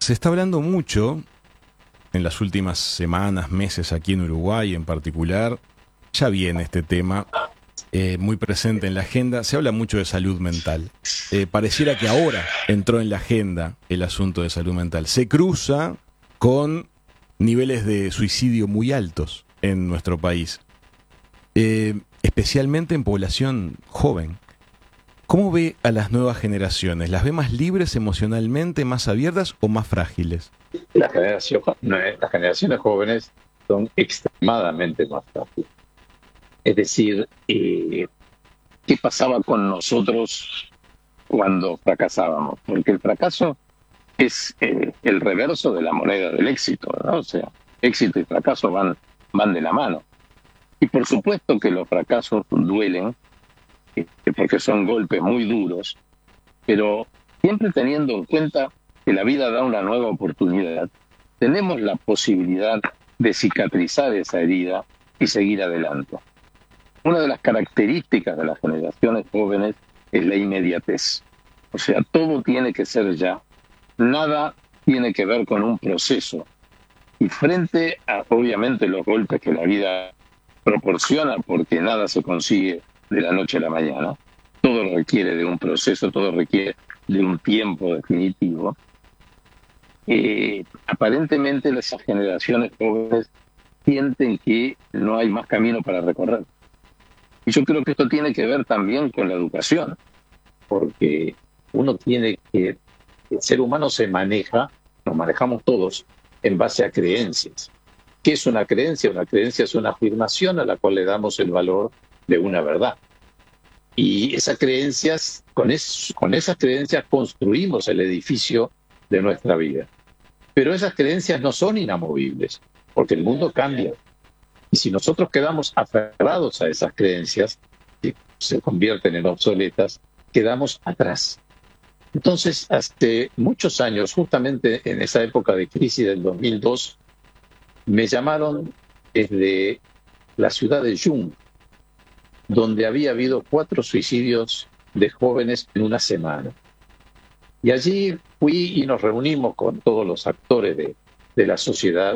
Se está hablando mucho en las últimas semanas, meses aquí en Uruguay en particular. Ya viene este tema muy presente en la agenda. Se habla mucho de salud mental. Pareciera que ahora entró en la agenda el asunto de salud mental. Se cruza con niveles de suicidio muy altos en nuestro país, especialmente en población joven. ¿Cómo ve a las nuevas generaciones? ¿Las ve más libres emocionalmente, más abiertas o más frágiles? Las generaciones jóvenes son extremadamente más frágiles. Es decir, ¿qué pasaba con nosotros cuando fracasábamos? Porque el fracaso es el reverso de la moneda del éxito, ¿no? O sea, éxito y fracaso van de la mano. Y por supuesto que los fracasos duelen, porque son golpes muy duros, pero siempre teniendo en cuenta que la vida da una nueva oportunidad, tenemos la posibilidad de cicatrizar esa herida y seguir adelante. Una de las características de las generaciones jóvenes es la inmediatez. O sea, todo tiene que ser ya, nada tiene que ver con un proceso. Y frente a, obviamente, los golpes que la vida proporciona, porque nada se consigue de la noche a la mañana, todo requiere de un proceso, todo requiere de un tiempo definitivo. Aparentemente esas generaciones jóvenes sienten que no hay más camino para recorrer. Y yo creo que esto tiene que ver también con la educación, porque uno tiene que, el ser humano se maneja, nos manejamos todos en base a creencias. ¿Qué es una creencia? Una creencia es una afirmación a la cual le damos el valor de una verdad. Y esas creencias, con esas creencias construimos el edificio de nuestra vida. Pero esas creencias no son inamovibles, porque el mundo cambia. Y si nosotros quedamos aferrados a esas creencias, que se convierten en obsoletas, quedamos atrás. Entonces, hace muchos años, justamente en esa época de crisis del 2002, me llamaron desde la ciudad de Jung, donde había habido 4 suicidios de jóvenes en una semana. Y allí fui y nos reunimos con todos los actores de la sociedad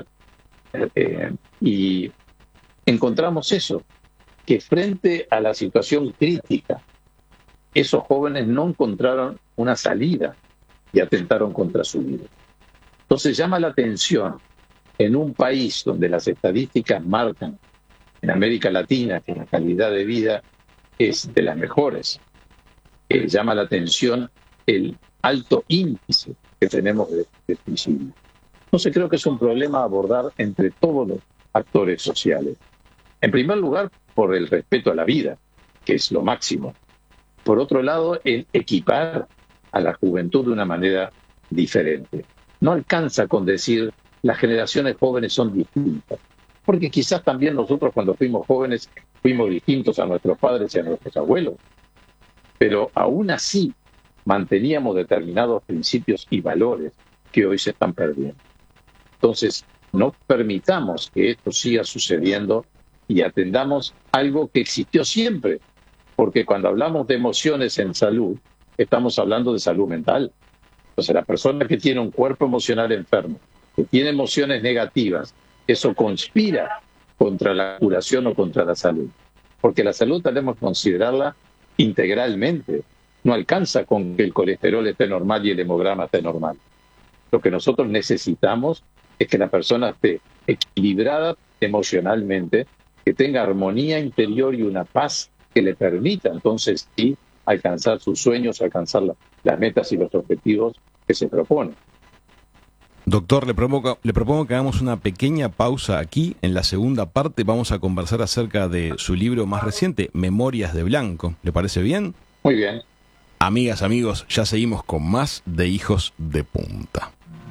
y encontramos eso, que frente a la situación crítica, esos jóvenes no encontraron una salida y atentaron contra su vida. Entonces llama la atención en un país donde las estadísticas marcan, en América Latina, que la calidad de vida es de las mejores, llama la atención el alto índice que tenemos de suicidio. Entonces creo que es un problema a abordar entre todos los actores sociales. En primer lugar, por el respeto a la vida, que es lo máximo. Por otro lado, el equipar a la juventud de una manera diferente. No alcanza con decir las generaciones jóvenes son distintas, porque quizás también nosotros cuando fuimos jóvenes fuimos distintos a nuestros padres y a nuestros abuelos, pero aún así manteníamos determinados principios y valores que hoy se están perdiendo. Entonces, no permitamos que esto siga sucediendo y atendamos algo que existió siempre, porque cuando hablamos de emociones en salud, estamos hablando de salud mental. Entonces, la persona que tiene un cuerpo emocional enfermo, que tiene emociones negativas, eso conspira contra la curación o contra la salud. Porque la salud tenemos que considerarla integralmente. No alcanza con que el colesterol esté normal y el hemograma esté normal. Lo que nosotros necesitamos es que la persona esté equilibrada emocionalmente, que tenga armonía interior y una paz que le permita entonces sí alcanzar sus sueños, alcanzar las metas y los objetivos que se proponen. Doctor, le propongo que hagamos una pequeña pausa aquí. En la segunda parte vamos a conversar acerca de su libro más reciente, Memorias de Blanco. ¿Le parece bien? Muy bien. Amigas, amigos, ya seguimos con más de Hijos de Punta.